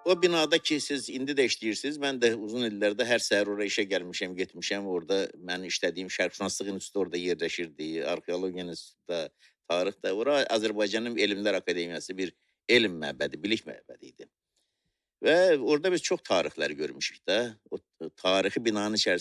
O binada ki siz indi də işləyirsiniz. Mən də uzun illərdə hər səhər ora işə gəlmişəm, getmişəm. Orada mən işlədiyim Şərqşünaslıq İnstitutu orada yerləşirdi. Arxeologiya İnstitutu da, tarix də. Ora Azərbaycanın Elmlər Akademiyası bir elm məbədi, bilik məbədi idi. Və orada biz çox tarixlər görmüşük də. O tarixi binanın içərisində